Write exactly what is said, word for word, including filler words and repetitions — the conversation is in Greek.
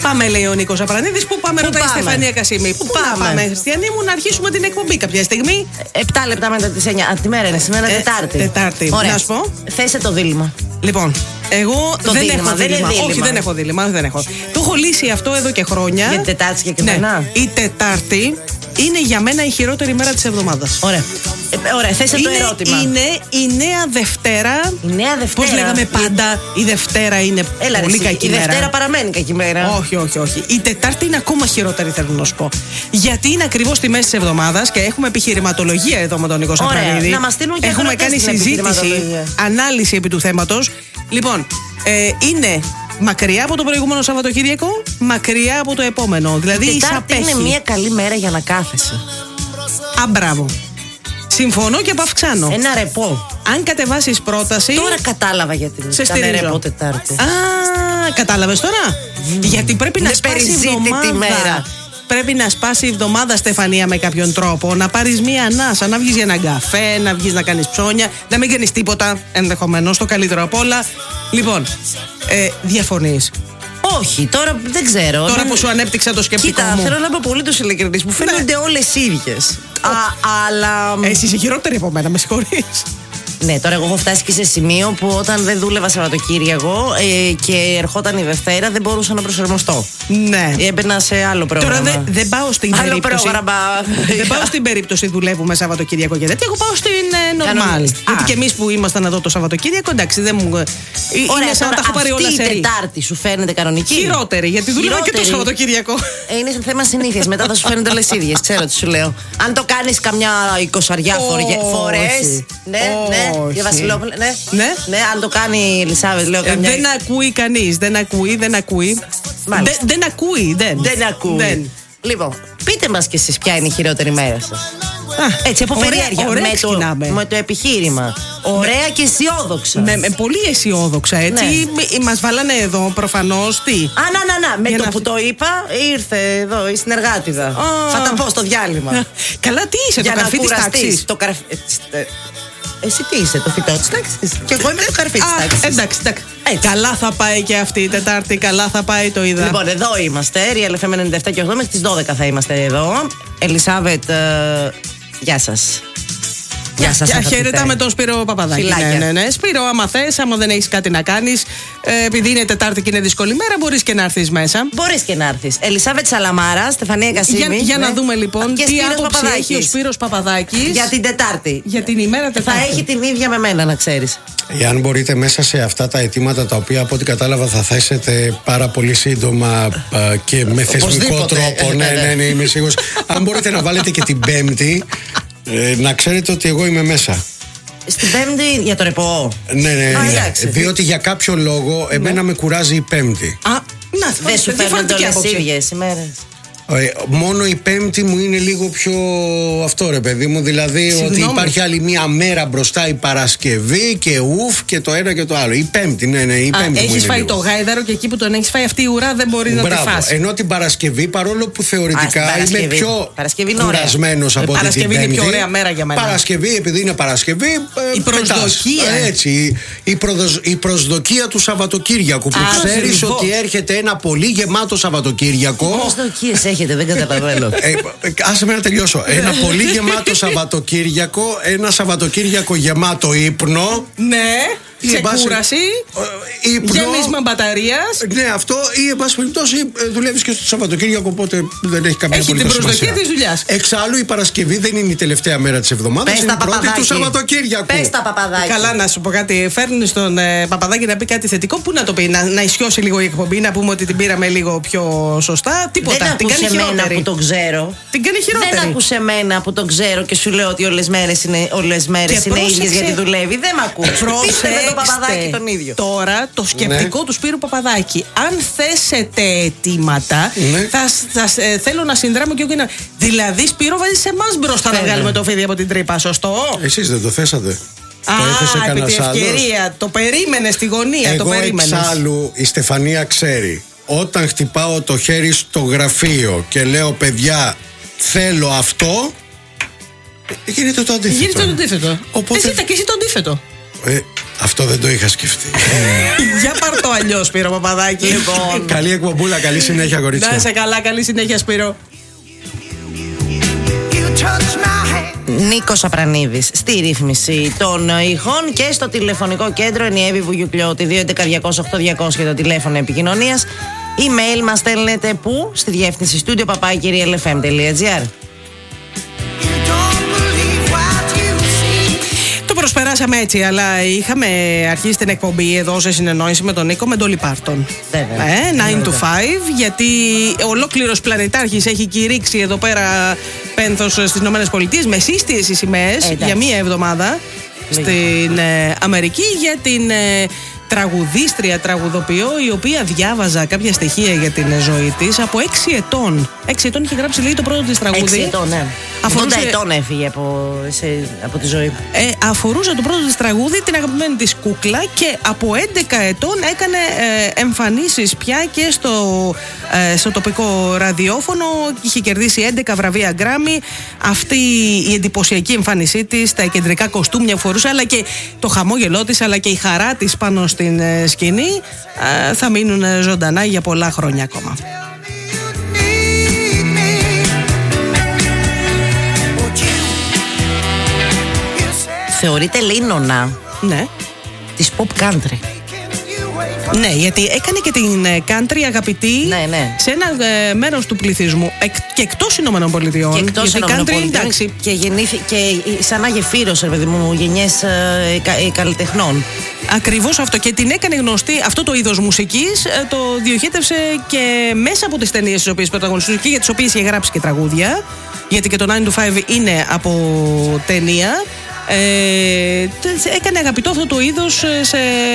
πάμε, λέει ο Νίκος Απρανίδης. Πού πάμε, ρωτάει η Στεφανία Κασίμη. Πού πάμε, πάμε Χριστιανή μου, να αρχίσουμε την εκπομπή κάποια στιγμή. Επτά λεπτά μετά τις εννιά. Από τη μέρα είναι σήμερα, ε, Τετάρτη. Τετάρτη. Ωραία. Να σου πω. Θέσε το δίλημμα. Λοιπόν, εγώ το δεν δίλημα, έχω δεν δίλημα. δίλημα. Όχι, δεν έχω δίλημα. Δεν έχω. Το έχω λύσει αυτό εδώ και χρόνια. Για την Τετάρτη συγκεκριμένα. Ναι. Η Τετάρτη είναι για μένα η χειρότερη μέρα της εβδομάδας. Ωραία. Ε, ωραία, θέσε είναι, το ερώτημα. Είναι η νέα Δευτέρα. Η νέα Δευτέρα. Πώς λέγαμε πάντα, η Δευτέρα είναι Έλα, πολύ ρε, κακή η μέρα. Η Δευτέρα παραμένει κακή μέρα. Όχι, όχι, όχι. Η Τετάρτη είναι ακόμα χειρότερη, θέλω να σου πω. Γιατί είναι ακριβώς στη μέση της εβδομάδας και έχουμε επιχειρηματολογία εδώ με τον Νίκο Σαπρανίδη. Να μας στείλουν και έχουμε κάνει συζήτηση, ανάλυση επί του θέματος. Λοιπόν, ε, είναι μακριά από το προηγούμενο Σαββατοκύριακο, μακριά από το επόμενο. Δηλαδή η Τετάρτη είναι μια καλή μέρα για να κάθεσαι. Α, μπράβο. Συμφωνώ και επαυξάνω. Ένα ρεπό. Αν κατεβάσεις πρόταση. Τώρα κατάλαβα γιατί σε ήταν ρεπό Τετάρτη. Α, κατάλαβες τώρα. Mm. Γιατί πρέπει να σπάσει η εβδομάδα. Μέρα. Πρέπει να σπάσει η εβδομάδα, Στεφανία, με κάποιον τρόπο. Να πάρεις μία ανάσα, να βγεις για έναν καφέ, να βγεις να κάνεις ψώνια, να μην κάνεις τίποτα ενδεχομένως, το καλύτερο απ' όλα. Λοιπόν, ε, διαφωνείς? Όχι, τώρα δεν ξέρω. Τώρα δεν... που σου ανέπτυξα το σκεπτικό Κοίτα, μου. θέλω να είμαι απολύτως ειλικρινής. Μου φαίνονται ναι. όλες ίδιες. Α, αλλά. Εσύ είσαι χειρότερη από μένα, με συγχωρείς. Ναι, τώρα εγώ έχω φτάσει και σε σημείο που όταν δεν δούλευα Σαββατοκύριακο ε, και ερχόταν η Δευτέρα δεν μπορούσα να προσαρμοστώ. Ναι. Έμπαινα σε άλλο πρόγραμμα. Τώρα δεν δε πάω στην άλλο περίπτωση. Πρόγραμμα. Δεν πάω στην περίπτωση δουλεύουμε Σαββατοκύριακο και τέτοια. Εγώ πάω στην normal. Ε, γιατί και εμείς που ήμασταν εδώ το Σαββατοκύριακο, εντάξει, δεν μου. Ωραία, είναι σαν να τα έχω πάρει όλα σε ρί. Η Τετάρτη σου φαίνεται κανονική? Χειρότερη, γιατί δουλεύω και το Σαββατοκύριακο. Ε, είναι θέμα συνήθειας. Μετά θα σου φαίνονται όλες ίδιες. Ξέρω τι σου λέω. Αν το κάνεις καμιά εικοσαριά φορές. Ναι, ναι. Για Βασιλόπουλο, ναι. ναι. Ναι, αν το κάνει η Ελισάβετ, λέω καμιά. Δεν ακούει κανείς. Δεν ακούει, δεν ακούει. Δεν, δεν ακούει, δεν. Δεν ακούει. Δεν. Λοιπόν, πείτε μας κι εσείς ποια είναι η χειρότερη μέρα σας. Α, έτσι, από ωραία, περιέργεια. ωραία με, το, με το επιχείρημα. Ωραία με, και αισιόδοξα. Με, με πολύ αισιόδοξα, έτσι. Ναι. Μας βάλανε εδώ προφανώς τι. Α, να, να, να. Με Για το να... που το είπα, ήρθε εδώ η συνεργάτηδα. Oh. Θα τα πω στο διάλειμμα. Καλά, τι είσαι, για το καρφί της τάξης. Το καρφί. Εσύ τι είσαι, το φυτό της τάξης? Και εγώ είμαι το καρφί της τάξης. Εντάξει, εντάξει. Καλά θα πάει και αυτή η Τετάρτη, καλά θα πάει, το είδα. Λοιπόν, εδώ είμαστε. Real εφ εμ ενενήντα επτά και οκτώ, μέχρι τις δώδεκα θα είμαστε εδώ. Ελισάβετ, ε, γεια σας. Γεια σας. Χαίρετα με τον Σπύρο Παπαδάκη. Φιλάκια. Ναι, ναι, ναι. Σπύρο, άμα θες, άμα δεν έχεις κάτι να κάνεις, ε, επειδή είναι Τετάρτη και είναι δύσκολη μέρα, μπορείς και να έρθεις μέσα. Μπορείς και να έρθεις. Ελισάβετ Σαλαμάρα, Στεφανία Κασίμη. Για, για ναι. να δούμε λοιπόν και τι άποψη έχει ο Σπύρος Παπαδάκης για την Τετάρτη. Για την ημέρα Τετάρτη. Θα έχει την ίδια με μένα, να ξέρεις. Εάν μπορείτε μέσα σε αυτά τα αιτήματα τα οποία από ό,τι κατάλαβα θα θέσετε πάρα πολύ σύντομα και με θεσμικό τρόπο. Ναι, ναι, ναι, είμαι σίγουρος. Αν μπορείτε να βάλετε και την Πέμπτη, ε, να ξέρετε ότι εγώ είμαι μέσα. Στην Πέμπτη για το ρεπό. Ναι, ναι, ναι. Α, διότι για κάποιο λόγο εμένα με κουράζει η Πέμπτη. Α, να, δεν σου φαίνονται όλες οι ίδιες ημέρες. Ε, μόνο η Πέμπτη μου είναι λίγο πιο αυτό, ρε παιδί μου. Δηλαδή Συγνώμη. ότι υπάρχει άλλη μία μέρα μπροστά, η Παρασκευή και ουφ και το ένα και το άλλο. Η Πέμπτη, ναι, ναι, η Πέμπτη. Έχεις φάει λίγο. το γάιδαρο και εκεί που τον έχεις φάει αυτή η ουρά δεν μπορεί να τη φας. Ενώ την Παρασκευή, παρόλο που θεωρητικά Α, είμαι πιο κουρασμένος από την Πέμπτη. Παρασκευή είναι πιο ωραία μέρα για μένα. Παρασκευή, επειδή είναι Παρασκευή. Η προσδοκία. Έτσι, η, προδοσ... η προσδοκία του Σαββατοκύριακου. Που ξέρεις ότι έρχεται ένα πολύ γεμάτο Σαββατοκύριακο. Προσδοκίες έχετε, δεν καταλαβαίνω. ε, άσε με να τελειώσω. Ένα πολύ γεμάτο Σαββατοκύριακο, ένα Σαββατοκύριακο γεμάτο ύπνο. Ναι. Ξεκούραση, γέμισμα μπαταρίας. Ναι, αυτό, ή εν πάση περιπτώσει δουλεύεις και στο Σαββατοκύριακο, οπότε δεν έχει καμία έχει απολύτως σημασία. Έχει την προσδοκία της δουλειάς. Εξάλλου η Παρασκευή δεν είναι η τελευταία μέρα της εβδομάδας, είναι η πρώτη του Σαββατοκύριακου. Πες τα, Παπαδάκη. Καλά, να σου πω κάτι. Φέρνεις τον ε, Παπαδάκη να πει κάτι θετικό. Πού να το πει, να, να ισιώσει λίγο η εκπομπή, να πούμε ότι την πήραμε λίγο πιο σωστά. Τίποτα. Δεν την κάνει χειρότερη. Που τον ξέρω. Την κάνει χειρότερη. Δεν ακούσε εμένα που τον ξέρω και σου λέω ότι όλες μέρες είναι, όλες μέρες είναι ίδιες γιατί δουλεύει. Δεν μ' ακούς. Το Παπαδάκη τον ίδιο. Τώρα το σκεπτικό ναι. του Σπύρου Παπαδάκη. Αν θέσετε αιτήματα, ναι. θα, θα, θα ε, θέλω να συνδράμω και εγώ. Να... Δηλαδή, Σπύρο, βάζει σε εμάς μπροστά Φέλε. να βγάλουμε το φίδι από την τρύπα, σωστό. Εσείς δεν το θέσατε. Α, το επί τη ευκαιρία. Άλλος. Το περίμενε στη γωνία. Εγώ το περίμενες. Εξάλλου, η Στεφανία ξέρει. Όταν χτυπάω το χέρι στο γραφείο και λέω, παιδιά, θέλω αυτό. Γίνεται το αντίθετο. Γίνεται το αντίθετο. Οπότε... Εσύ τα και εσύ το αντίθετο. Ε, αυτό δεν το είχα σκεφτεί. Για πάρ' το αλλιώς, Σπύρο Παπαδάκη. Λοιπόν. Καλή εκπομπούλα, καλή συνέχεια, κορίτσια. Να είσαι καλά, καλή συνέχεια, Σπύρο. Νίκος Απρανίδης στη ρύθμιση των ηχών και στο τηλεφωνικό κέντρο είναι η Εύη Βουγιουκλιώτη. Δύο έντεκα διακόσια οκτώ διακόσια το τηλέφωνο επικοινωνίας. Email μας στέλνετε που? Στη διεύθυνση studio παπάκι ελ εφ εμ τελεία τζι άρ. Προσπεράσαμε έτσι, αλλά είχαμε αρχίσει την εκπομπή εδώ σε συνεννόηση με τον Νίκο με Dolly Parton. Βέβαια. Ε, nine to five, γιατί ολόκληρος πλανητάρχης έχει κηρύξει εδώ πέρα πένθος στις Ηνωμένες Πολιτείες με σύστιες σημαίες για μία εβδομάδα στην ε, Αμερική για την ε, τραγουδίστρια, τραγουδοποιό, η οποία διάβαζα κάποια στοιχεία για την ζωή της από έξι ετών. Έξι ετών είχε γράψει, λέει, το πρώτο της τραγούδι. Έξι ετών, ναι. Αφορούσε... ογδόντα ετών έφυγε από, σε, από τη ζωή. Ε, αφορούσε το πρώτο της τραγούδι, την αγαπημένη της κούκλα, και από έντεκα ετών έκανε ε, εμφανίσεις πια και στο, ε, στο τοπικό ραδιόφωνο. Είχε κερδίσει έντεκα βραβεία Grammy. Αυτή η εντυπωσιακή εμφάνισή της, τα κεντρικά κοστούμια που φορούσε, αλλά και το χαμόγελό της, αλλά και η χαρά της πάνω στην ε, σκηνή, ε, θα μείνουν ζωντανά για πολλά χρόνια ακόμα. Θεωρείται, λέει, νονά, ναι, της pop country. Ναι, γιατί έκανε και την country αγαπητή, ναι, ναι, σε ένα ε, μέρος του πληθυσμού εκ, και εκτός Ηνωμένων Πολιτειών. Και εκτός Ηνωμένων Πολιτειών. Και, γεννήθη, και σαν να γεφύρωσε, παιδί μου, γενιές ε, κα, ε, καλλιτεχνών. Ακριβώς αυτό. Και την έκανε γνωστή αυτό το είδος μουσικής. Ε, το διοχέτευσε και μέσα από τις ταινίες τις οποίες πρωταγωνιστούσε και για τις οποίες είχε γράψει και τραγούδια. Γιατί και το nine to five είναι από ταινία. Ε, έκανε αγαπητό αυτό το είδος σε